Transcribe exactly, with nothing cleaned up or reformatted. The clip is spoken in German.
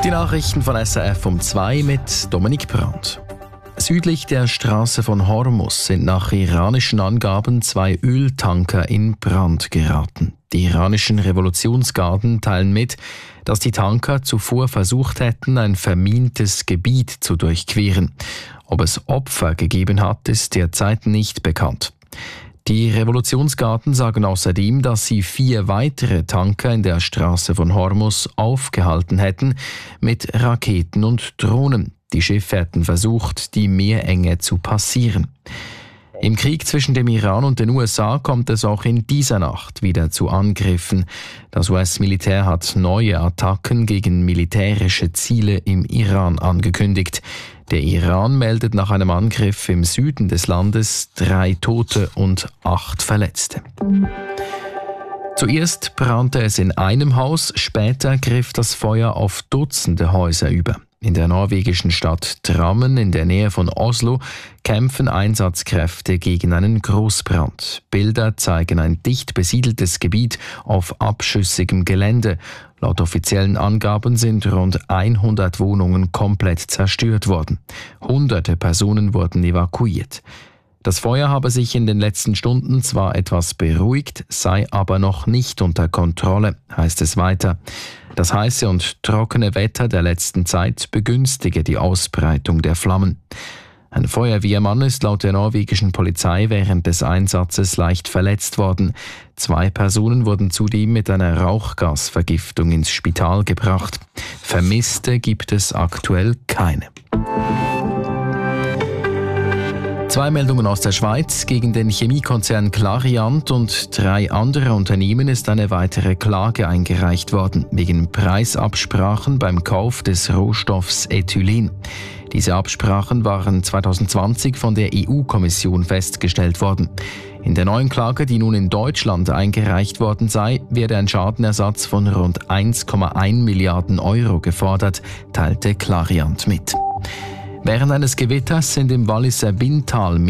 Die Nachrichten von S R F um zwei mit Dominik Brandt. Südlich der Straße von Hormuz sind nach iranischen Angaben zwei Öltanker in Brand geraten. Die iranischen Revolutionsgarden teilen mit, dass die Tanker zuvor versucht hätten, ein vermintes Gebiet zu durchqueren. Ob es Opfer gegeben hat, ist derzeit nicht bekannt. Die Revolutionsgarden sagen außerdem, dass sie vier weitere Tanker in der Straße von Hormuz aufgehalten hätten mit Raketen und Drohnen. Die Schiffe hätten versucht, die Meerenge zu passieren. Im Krieg zwischen dem Iran und den U S A kommt es auch in dieser Nacht wieder zu Angriffen. Das U S-Militär hat neue Attacken gegen militärische Ziele im Iran angekündigt. Der Iran meldet nach einem Angriff im Süden des Landes drei Tote und acht Verletzte. Zuerst brannte es in einem Haus, später griff das Feuer auf Dutzende Häuser über. In der norwegischen Stadt Drammen in der Nähe von Oslo kämpfen Einsatzkräfte gegen einen Großbrand. Bilder zeigen ein dicht besiedeltes Gebiet auf abschüssigem Gelände. Laut offiziellen Angaben sind rund hundert Wohnungen komplett zerstört worden. Hunderte Personen wurden evakuiert. Das Feuer habe sich in den letzten Stunden zwar etwas beruhigt, sei aber noch nicht unter Kontrolle, heißt es weiter. Das heiße und trockene Wetter der letzten Zeit begünstige die Ausbreitung der Flammen. Ein Feuerwehrmann ist laut der norwegischen Polizei während des Einsatzes leicht verletzt worden. Zwei Personen wurden zudem mit einer Rauchgasvergiftung ins Spital gebracht. Vermisste gibt es aktuell keine. Zwei Meldungen aus der Schweiz. Gegen den Chemiekonzern Clariant und drei andere Unternehmen ist eine weitere Klage eingereicht worden, wegen Preisabsprachen beim Kauf des Rohstoffs Ethylen. Diese Absprachen waren zwanzig zwanzig von der E U-Kommission festgestellt worden. In der neuen Klage, die nun in Deutschland eingereicht worden sei, werde ein Schadenersatz von rund eins Komma eins Milliarden Euro gefordert, teilte Clariant mit. Während eines Gewitters sind im Walliser Binntal